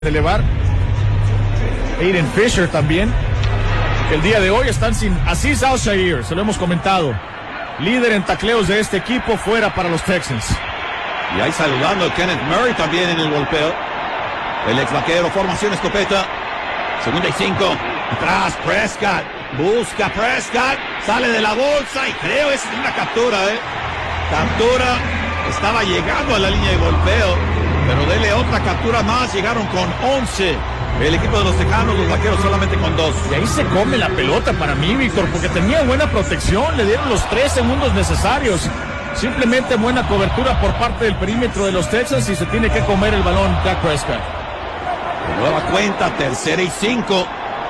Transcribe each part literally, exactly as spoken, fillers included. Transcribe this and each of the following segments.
elevar. Aiden Fisher también. El día de hoy están sin Aziz Al-Shaair, se lo hemos comentado. Líder en tacleos de este equipo, fuera para los Texans. Y ahí saludando a Kenneth Murray también en el golpeo. El ex vaquero, formación escopeta. Segunda y cinco. Atrás Prescott. Busca Prescott. Sale de la bolsa y creo es una captura, ¿eh? Captura. Estaba llegando a la línea de golpeo. Pero dele otra captura más. Llegaron con once. El equipo de los Tejanos, los vaqueros solamente con dos. Y ahí se come la pelota para mí, Víctor, porque tenía buena protección. Le dieron los tres segundos necesarios. Simplemente buena cobertura por parte del perímetro de los Texans y se tiene que comer el balón Dak Prescott. De nueva cuenta, tercera y cinco.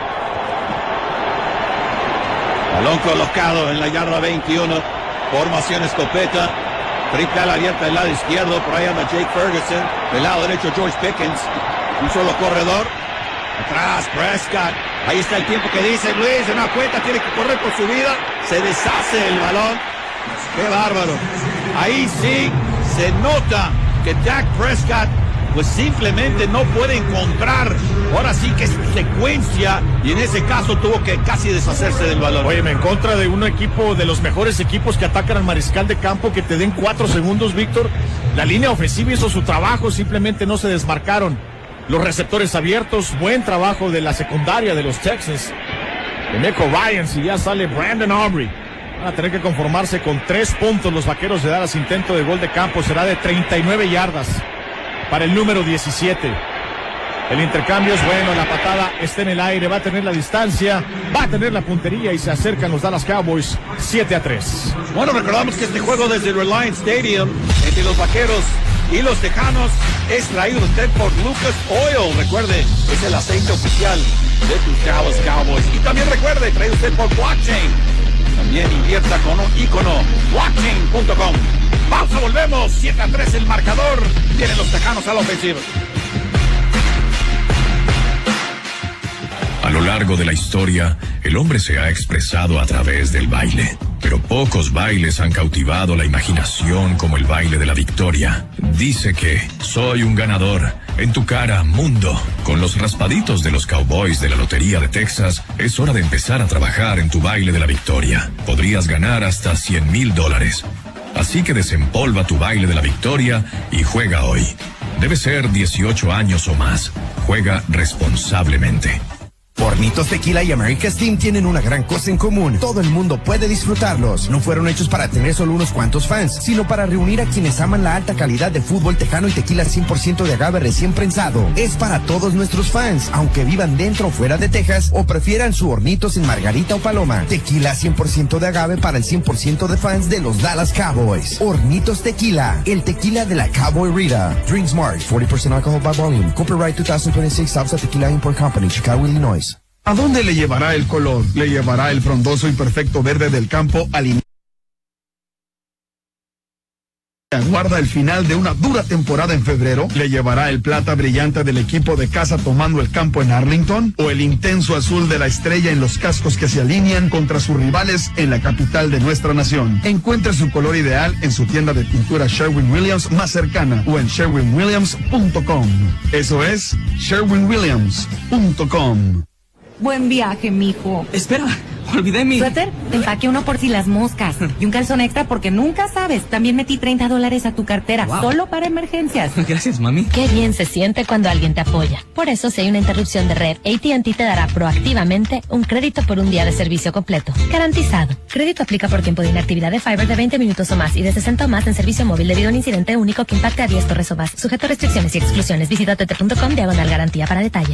Balón colocado en la yarda veintiuno. Formación escopeta. Triple ala abierta del lado izquierdo. Por ahí anda Jake Ferguson. Del lado derecho George Pickens. Un solo corredor. Atrás Prescott. Ahí está el tiempo que dice Luis. De una cuenta tiene que correr por su vida. Se deshace el balón. ¡Qué bárbaro! Ahí sí se nota que Dak Prescott pues simplemente no puede encontrar ahora sí que es secuencia y en ese caso tuvo que casi deshacerse del balón. Oye, en contra de un equipo de los mejores equipos que atacan al mariscal de campo, que te den cuatro segundos, Víctor. La línea ofensiva hizo su trabajo, simplemente no se desmarcaron. Los receptores abiertos, buen trabajo de la secundaria de los Texans. De Nico Ryans y ya sale Brandon Aubrey. Van a tener que conformarse con tres puntos los vaqueros de Dallas. Intento de gol de campo será de treinta y nueve yardas para el número diecisiete. El intercambio es bueno, la patada está en el aire, va a tener la distancia, va a tener la puntería y se acercan los Dallas Cowboys siete a tres. Bueno, recordamos que este juego desde el Reliance Stadium entre los vaqueros y los Tejanos es traído a usted por Lucas Oil. Recuerde, es el aceite oficial de tus Dallas Cowboys. Y también recuerde, traído a usted por Blockchain. También invierta con un icono, blockchain punto com. Pausa, volvemos, siete a tres el marcador. Tienen los Tejanos a la ofensiva. A lo largo de la historia, el hombre se ha expresado a través del baile. Pero pocos bailes han cautivado la imaginación como el baile de la victoria. Dice que soy un ganador. En tu cara, mundo. Con los raspaditos de los Cowboys de la Lotería de Texas, es hora de empezar a trabajar en tu baile de la victoria. Podrías ganar hasta cien mil dólares. Así que desempolva tu baile de la victoria y juega hoy. Debe ser dieciocho años o más. Juega responsablemente. Hornitos Tequila y America's Team tienen una gran cosa en común. Todo el mundo puede disfrutarlos. No fueron hechos para tener solo unos cuantos fans, sino para reunir a quienes aman la alta calidad de fútbol tejano y tequila cien por ciento de agave recién prensado. Es para todos nuestros fans, aunque vivan dentro o fuera de Texas o prefieran su Hornitos en Margarita o Paloma. Tequila cien por ciento de agave para el cien por ciento de fans de los Dallas Cowboys. Hornitos Tequila, el tequila de la Cowboy Rita. Drink Smart, forty percent alcohol by volume. Copyright twenty twenty-six, Salsa Tequila Import Company, Chicago, Illinois. ¿A dónde le llevará el color? Le llevará el frondoso y perfecto verde del campo al aguarda el final de una dura temporada en febrero. ¿Le llevará el plata brillante del equipo de casa tomando el campo en Arlington? ¿O el intenso azul de la estrella en los cascos que se alinean contra sus rivales en la capital de nuestra nación? Encuentre su color ideal en su tienda de pintura Sherwin-Williams más cercana o en sherwin williams punto com. Eso es sherwin williams punto com. Buen viaje, mijo. Espera, olvidé mi... Suéter, te empaqué uno por si las moscas. Y un calzón extra porque nunca sabes. También metí treinta dólares a tu cartera, wow, solo para emergencias. Gracias, mami. Qué bien se siente cuando alguien te apoya. Por eso, si hay una interrupción de red, A T and T te dará proactivamente un crédito por un día de servicio completo. Garantizado. Crédito aplica por tiempo de inactividad de Fiber de veinte minutos o más y de sesenta o más en servicio móvil debido a un incidente único que impacte a diez torres o más. Sujeto a restricciones y exclusiones. Visita tete punto com diagonal garantía para detalles.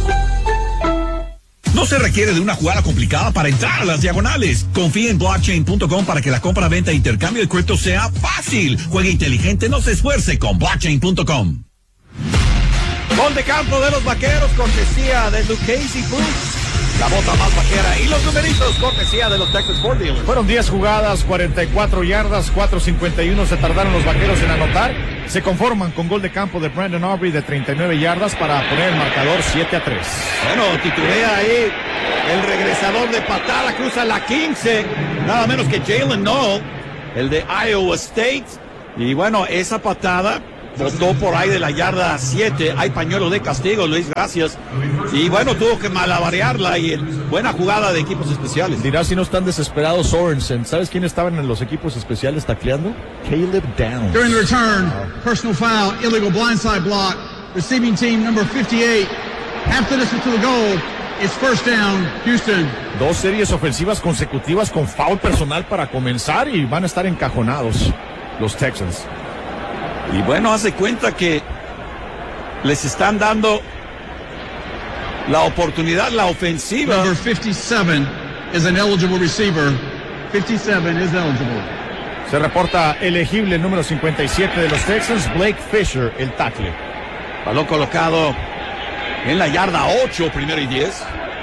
No se requiere de una jugada complicada para entrar a las diagonales. Confía en blockchain punto com para que la compra, venta e intercambio de cripto sea fácil. Juegue inteligente, no se esfuerce con blockchain punto com. Gol de campo de los vaqueros, cortesía de Lucchese Foods. La bota más vaquera y los numeritos, cortesía de los Texas Ford Dealers. Fueron diez jugadas, cuarenta y cuatro yardas, cuatro cincuenta y uno se tardaron los vaqueros en anotar. Se conforman con gol de campo de Brandon Aubrey de treinta y nueve yardas para poner el marcador siete a tres. Bueno, titulea ahí el regresador de patada, cruza la quince, nada menos que Jalen Noel, el de Iowa State. Y bueno, esa patada botó por ahí de la yarda siete. Hay pañuelo de castigo, Luis, gracias. Y bueno, tuvo que malabarearla y buena jugada de equipos especiales. Dirá si no están desesperados Sorensen. ¿Sabes quién estaban en los equipos especiales tacleando? Caleb Downs. During the return, personal foul, illegal blindside block, receiving team number fifty-eight, half the distance to the goal. It's first down, Houston. Dos series ofensivas consecutivas con foul personal para comenzar y van a estar encajonados los Texans. Y bueno, hace cuenta que les están dando la oportunidad, la ofensiva. Number fifty-seven is an eligible receiver. fifty-seven is eligible. Se reporta elegible el número cincuenta y siete de los Texans, Blake Fisher, el tackle. Balón colocado en la yarda ocho, primero y diez.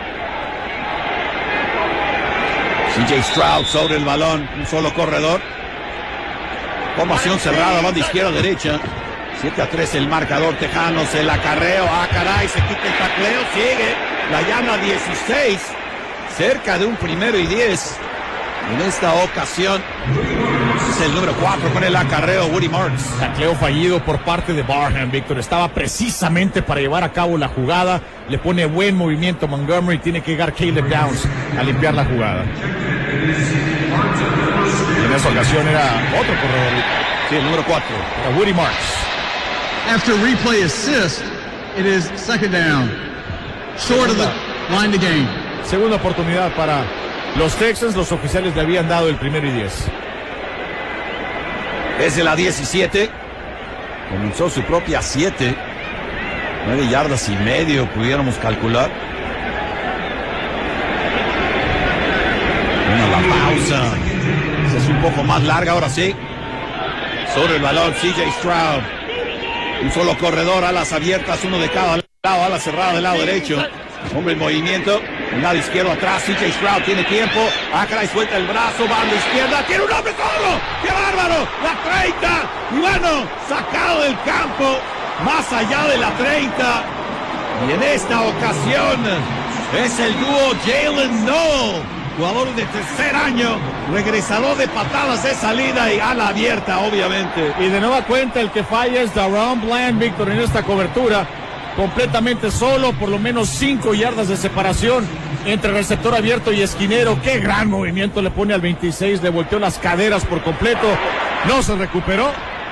C J Stroud sobre el balón, un solo corredor. Formación cerrada, van de izquierda a derecha. siete a tres el marcador Tejanos, el acarreo. Ah, caray, se quita el tacleo, sigue. La yarda dieciséis, cerca de un primero y diez. En esta ocasión es el número cuatro con el acarreo, Woody Marks. Tacleo fallido por parte de Barham, Víctor. Estaba precisamente para llevar a cabo la jugada. Le pone buen movimiento Montgomery. Tiene que llegar Caleb Downs a limpiar la jugada. En esa ocasión era otro corredor. Sí, el número cuatro. Era Woody Marks. After replay assist, it is second down. Short of the line to gain. Segunda oportunidad para los Texans. Los oficiales le habían dado el primero y diez. Desde la diecisiete. Comenzó su propia siete. nueve yardas y medio pudiéramos calcular. Bueno, la pausa. Esa es un poco más larga ahora sí. Sobre el balón C J Stroud. Un solo corredor, alas abiertas, uno de cada lado, ala cerrada del lado derecho. Hombre en movimiento, el lado izquierdo atrás, C J Stroud tiene tiempo. Ah, caray, suelta el brazo, va a la izquierda, tiene un hombre solo. ¡Qué bárbaro! La treinta. Y bueno, sacado del campo, más allá de la treinta. Y en esta ocasión es el dúo Jalen Noel, jugador de tercer año, regresador de patadas de salida y ala abierta, obviamente. Y de nueva cuenta el que falla es Daron Bland, Víctor, en esta cobertura. Completamente solo, por lo menos cinco yardas de separación entre receptor abierto y esquinero. Qué gran movimiento le pone al veintiséis, le volteó las caderas por completo, no se recuperó.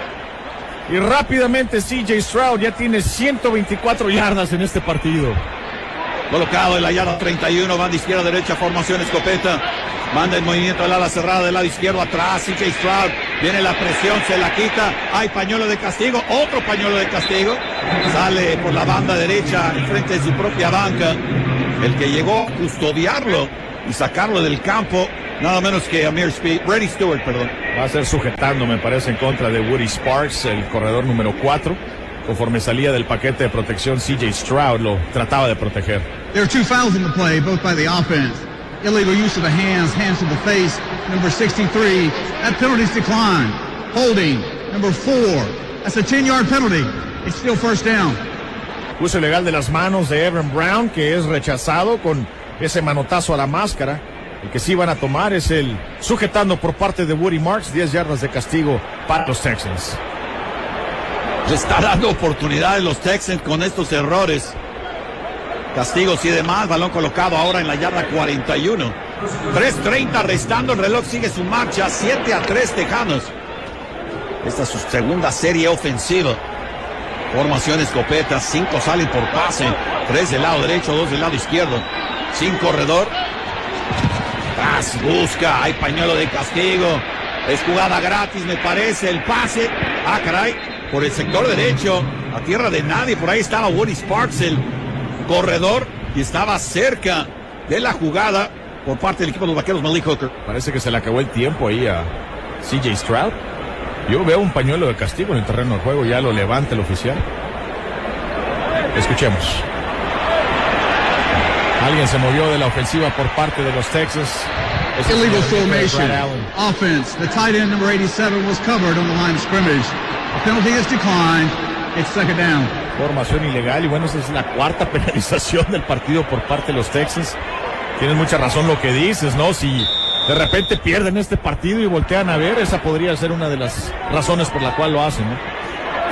Y rápidamente C J Stroud ya tiene ciento veinticuatro yardas en este partido. Colocado en la yarda treinta y uno, van de izquierda a derecha, formación escopeta. Manda el movimiento al ala cerrada del lado izquierdo atrás. C J Stroud, viene la presión, se la quita. Hay pañuelo de castigo, otro pañuelo de castigo. Sale por la banda derecha, enfrente de su propia banca. El que llegó a custodiarlo y sacarlo del campo, nada menos que Amir Speed, Brady Stewart, perdón. Va a ser sujetando, me parece, en contra de Woody Sparks, el corredor número cuatro. Conforme salía del paquete de protección, C J Stroud lo trataba de proteger. There are two fouls in the play, both by the offense. Illegal use of the hands, hands to the face, number sixty-three. That penalty's declined. Holding, number four. That's a ten-yard penalty. It's still first down. Uso ilegal de las manos de Evan Brown, que es rechazado con ese manotazo a la máscara. El que sí van a tomar es el sujetando por parte de Woody Marks, diez yardas de castigo para los Texans. Le está dando oportunidades los Texans con estos errores. Castigos y demás, balón colocado ahora en la yarda cuarenta y uno. tres treinta restando, el reloj sigue su marcha, siete a tres Tejanos. Esta es su segunda serie ofensiva. Formación escopeta, cinco salen por pase, tres del lado derecho, dos del lado izquierdo. Sin corredor. Tras busca, hay pañuelo de castigo. Es jugada gratis, me parece, el pase. Ah, caray, por el sector derecho, a tierra de nadie, por ahí estaba Woody Sparks, el corredor, y estaba cerca de la jugada por parte del equipo de los Vaqueros, Malik Hooker. Parece que se le acabó el tiempo ahí a C J Stroud. Yo veo un pañuelo de castigo en el terreno de juego, ya lo levanta el oficial. Escuchemos. Alguien se movió de la ofensiva por parte de los Texans. Illegal formation. Offense. The tight end number eighty-seven was covered on the line of scrimmage. The penalty is declined. It's second down. Formación ilegal y bueno, esa es la cuarta penalización del partido por parte de los Texans. Tienes mucha razón lo que dices, ¿no? Si de repente pierden este partido y voltean a ver, esa podría ser una de las razones por la cual lo hacen, ¿no?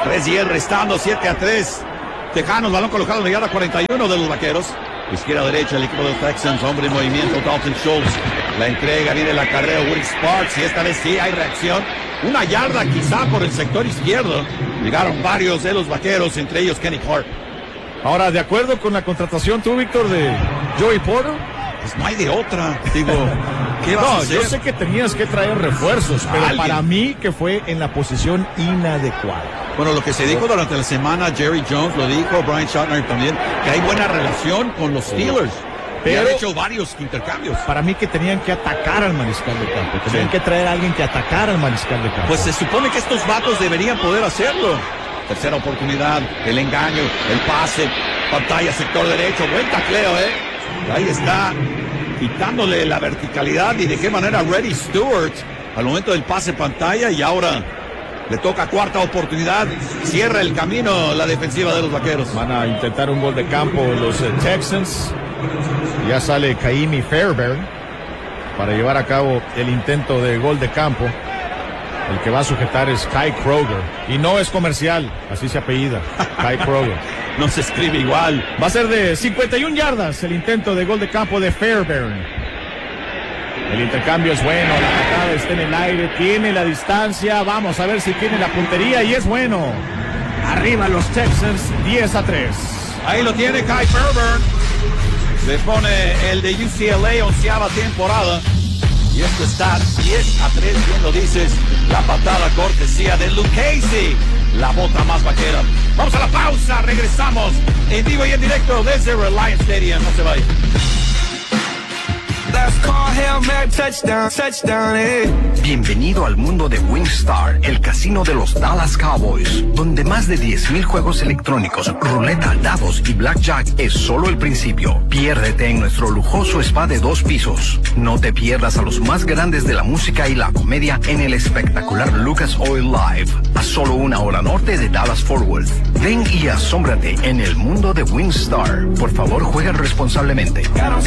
tres diez restando, siete a tres. Tejanos, balón colocado en la yarda cuarenta y uno de los Vaqueros. Izquierda derecha, el equipo de los Texans, hombre en movimiento, Dalton Schultz. La entrega, viene el acarreo, Will Sparks, y esta vez sí hay reacción. Una yarda quizá por el sector izquierdo. Llegaron varios de los Vaqueros, entre ellos Kenny Clark. Ahora, de acuerdo con la contratación tú, Víctor, de Joey Porter, pues no hay de otra. Digo, ¿qué vas no, a hacer? yo sé que tenías que traer refuerzos, pero ¿Alguien? para mí que fue en la posición inadecuada. Bueno, lo que se dijo durante la semana, Jerry Jones lo dijo, Brian Schottenheimer también, que hay buena relación con los Steelers. Pero han hecho varios intercambios. Para mí que tenían que atacar al mariscal de campo. Tenían Sí. que traer a alguien que atacara al mariscal de campo. Pues se supone que estos vatos deberían poder hacerlo. Tercera oportunidad, el engaño, el pase, pantalla, sector derecho, buen tacleo, ¿eh? Ahí está, quitándole la verticalidad y de qué manera Reddy Stewart al momento del pase pantalla, y ahora le toca cuarta oportunidad, cierra el camino la defensiva de los Vaqueros. Van a intentar un gol de campo los eh, Texans. Ya sale Kaimi Fairbairn para llevar a cabo el intento de gol de campo. El que va a sujetar es Kai Kroger. Y no es comercial, así se apellida, Kai Kroger. No se escribe igual. Va a ser de cincuenta y una yardas el intento de gol de campo de Fairbairn. El intercambio es bueno, la patada está en el aire, tiene la distancia, vamos a ver si tiene la puntería y es bueno. Arriba los Texans, diez a tres. Ahí lo tiene Kai Fairbairn. Le pone el de U C L A, onceava temporada. Y esto está diez a tres, bien lo dices. La patada cortesía de Luke Casey, la bota más vaquera. Vamos a la pausa, regresamos en vivo y en directo desde Reliance Stadium. No se vaya. Bienvenido al mundo de WinStar, el casino de los Dallas Cowboys, donde más de diez mil juegos electrónicos, ruleta, dados y blackjack es solo el principio. Piérdete en nuestro lujoso spa de dos pisos. No te pierdas a los más grandes de la música y la comedia en el espectacular Lucas Oil Live, a solo una hora norte de Dallas Fort Worth. Ven y asómbrate en el mundo de WinStar. Por favor, juega responsablemente.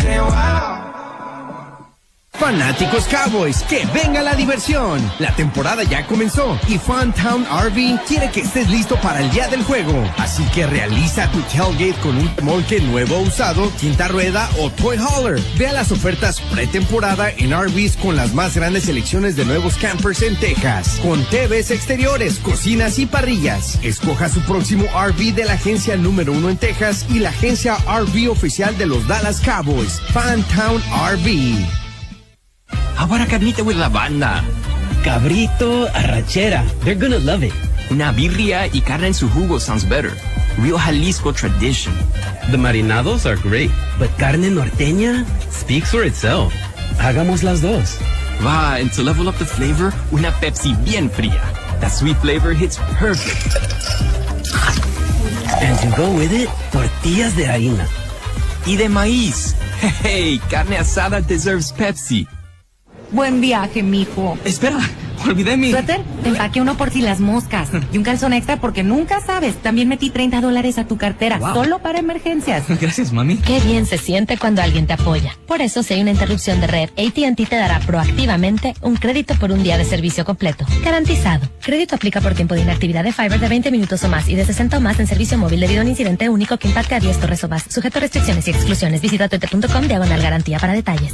Fanáticos Cowboys, que venga la diversión. La temporada ya comenzó y Funtown R V quiere que estés listo para el día del juego. Así que realiza tu tailgate con un remolque nuevo o usado, quinta rueda o toy hauler. Vea las ofertas pretemporada en R Vs con las más grandes selecciones de nuevos campers en Texas. Con T Vs exteriores, cocinas y parrillas. Escoja su próximo R V de la agencia número uno en Texas y la agencia R V oficial de los Dallas Cowboys, Funtown R V. How about a carnita with la banda? Cabrito, arrachera. They're gonna love it. Una birria y carne en su jugo sounds better. Real Jalisco tradition. The marinados are great, but carne norteña speaks for itself. Hagamos las dos. Va, and to level up the flavor, una Pepsi bien fría. That sweet flavor hits perfect. And to go with it, tortillas de harina. Y de maíz. Hey, carne asada deserves Pepsi. Buen viaje, mijo. Espera, olvidé mi... Suéter, te empaqué uno por si las moscas. Y un calzón extra porque nunca sabes. También metí treinta dólares a tu cartera. Wow. Solo para emergencias. Gracias, mami. Qué bien se siente cuando alguien te apoya. Por eso, si hay una interrupción de red, A T and T te dará proactivamente un crédito por un día de servicio completo. Garantizado. Crédito aplica por tiempo de inactividad de Fiber de veinte minutos o más y de sesenta o más en servicio móvil debido a un incidente único que impacte a diez torres o más. Sujeto a restricciones y exclusiones. Visita tete punto com diagonal garantía para detalles.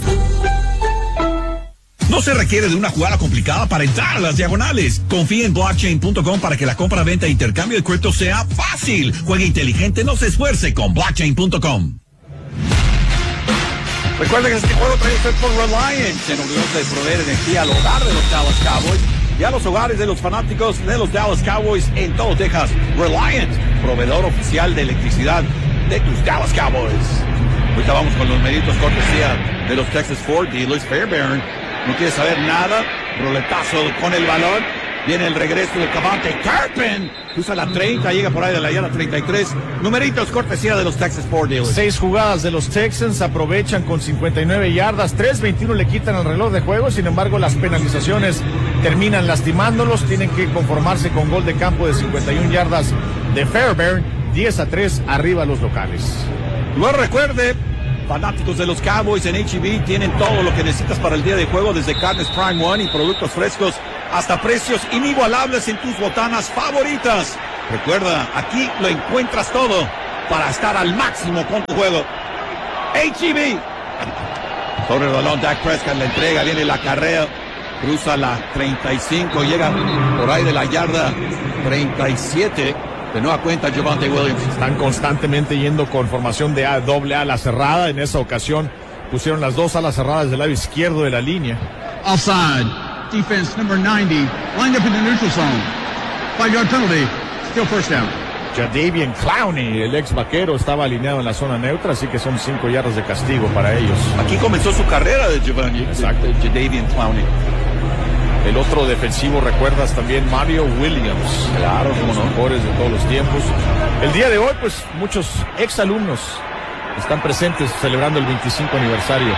No se requiere de una jugada complicada para entrar a las diagonales. Confía en blockchain punto com para que la compra, venta e intercambio de cripto sea fácil. Juegue inteligente, no se esfuerce con blockchain punto com. Recuerden que este juego trae usted por Reliance, en orgulloso de proveer energía al hogar de los Dallas Cowboys y a los hogares de los fanáticos de los Dallas Cowboys en todo Texas. Reliant, proveedor oficial de electricidad de tus Dallas Cowboys. Ahorita vamos con los méritos cortesía de los Texas Ford Dealers. Fairbairn no quiere saber nada, roletazo con el balón, viene el regreso de Cavante Turpin, usa la treinta, llega por ahí de la yarda treinta y tres, numeritos cortesía de los Texas Ford Dealers. Seis jugadas de los Texans, aprovechan con cincuenta y nueve yardas, tres veintiuno le quitan el reloj de juego, sin embargo las penalizaciones terminan lastimándolos, tienen que conformarse con gol de campo de cincuenta y una yardas de Fairbairn, diez a tres arriba los locales. Luego recuerde, fanáticos de los Cowboys en H E B tienen todo lo que necesitas para el día de juego, desde carnes Prime One y productos frescos hasta precios inigualables en tus botanas favoritas. Recuerda, aquí lo encuentras todo para estar al máximo con tu juego. H E B. Sobre el balón, Dak Prescott le entrega, viene la carrera, cruza la treinta y cinco, llega por ahí de la yarda treinta y siete. De nueva cuenta, Javonte Williams. Están constantemente yendo con formación de A, doble ala cerrada. En esa ocasión pusieron las dos alas cerradas del lado izquierdo de la línea. Offside. Defense number ninety. Lined up in the neutral zone. Five-yard penalty. Still first down. Jadeveon Clowney, el ex vaquero, estaba alineado en la zona neutra, así que son cinco yardas de castigo para ellos. Aquí comenzó su carrera de Javonte. Exacto. Jadeveon Clowney. El otro defensivo, recuerdas también, Mario Williams. Claro, como los no. mejores de todos los tiempos. El día de hoy, pues, muchos exalumnos están presentes celebrando el veinticinco aniversario.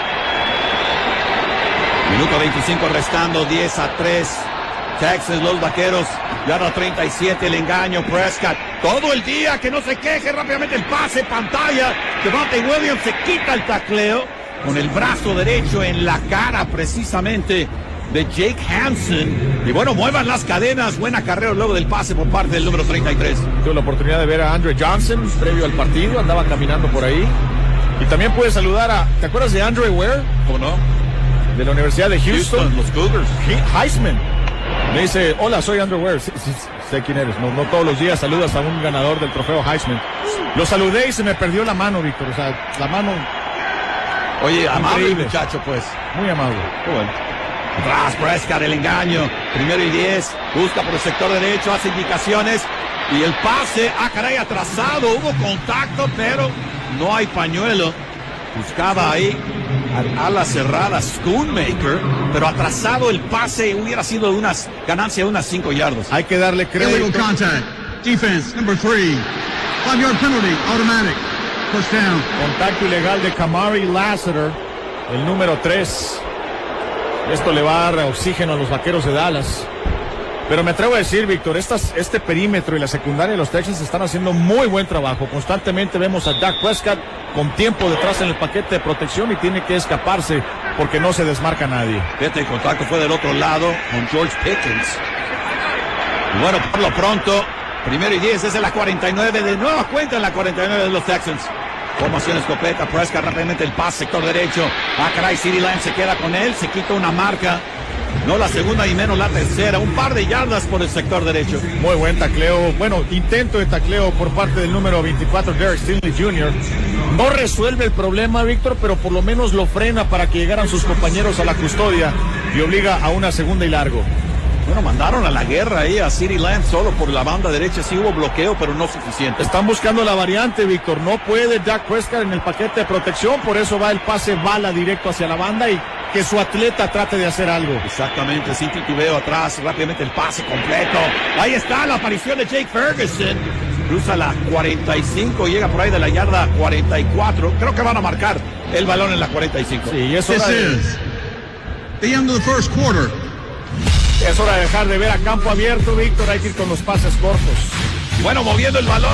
Minuto veinticinco restando, diez a tres. Texas, los vaqueros, yarda treinta y siete, el engaño, Prescott. Todo el día, que no se queje, rápidamente el pase, pantalla. Javonte Williams se quita el tacleo con el brazo derecho en la cara, precisamente, de Jake Hansen. Y bueno, muevan las cadenas. Buena carrera luego del pase por parte del número treinta y tres. Tuve la oportunidad de ver a Andre Johnson previo al partido. Andaba caminando por ahí. Y también pude saludar a... ¿Te acuerdas de Andre Ware? ¿Cómo no? De la Universidad de Houston. Houston, los Cougars. He Heisman. Me dice, hola, soy Andre Ware. Sí, sí, sé quién eres. No, no todos los días saludas a un ganador del trofeo Heisman. Lo saludé y se me perdió la mano, Víctor. O sea, la mano... Oye, amable increíble. muchacho, pues. Muy amable. Qué bueno. Tras Prescott, el engaño, primero y diez, busca por el sector derecho, hace indicaciones y el pase, ah caray, atrasado, hubo contacto, pero no hay pañuelo. Buscaba ahí a la cerrada Schoonmaker, pero atrasado el pase, hubiera sido de unas ganancia de unas cinco yardas. Hay que darle crédito. Illegal contact. Defense number three. Five-yard penalty. Automatic. First down. Contacto ilegal de Kamari Lassiter, el número tres. Esto le va a dar oxígeno a los vaqueros de Dallas. Pero me atrevo a decir, Víctor, estas, este perímetro y la secundaria de los Texans están haciendo muy buen trabajo. Constantemente vemos a Dak Prescott con tiempo detrás en el paquete de protección y tiene que escaparse porque no se desmarca nadie. Fíjate, el contacto fue del otro lado con George Pickens. Y bueno, por lo pronto, primero y diez, es en la cuarenta y nueve, de nueva cuenta en la cuarenta y nueve de los Texans. Formación escopeta, Prescott rápidamente el pase, sector derecho. Ah, caray, CeeDee Lamb se queda con él, se quita una marca. No la segunda y menos la tercera. Un par de yardas por el sector derecho. Muy buen tacleo. Bueno, intento de tacleo por parte del número veinticuatro, Derek Stingley junior No resuelve el problema, Víctor, pero por lo menos lo frena para que llegaran sus compañeros a la custodia y obliga a una segunda y largo. Bueno, mandaron a la guerra ahí a CeeDee Lamb solo por la banda derecha. Sí hubo bloqueo, pero no suficiente. Están buscando la variante, Víctor. No puede Dak Prescott en el paquete de protección. Por eso va el pase bala directo hacia la banda y que su atleta trate de hacer algo. Exactamente, sin titubeo atrás. Rápidamente el pase completo. Ahí está la aparición de Jake Ferguson. Cruza la cuarenta y cinco, llega por ahí de la yarda cuarenta y cuatro. Creo que van a marcar el balón en la cuarenta y cinco. Sí, y eso This de... is the end of the first quarter. Es hora de dejar de ver a campo abierto, Víctor. Hay que ir con los pases cortos. Bueno, moviendo el balón.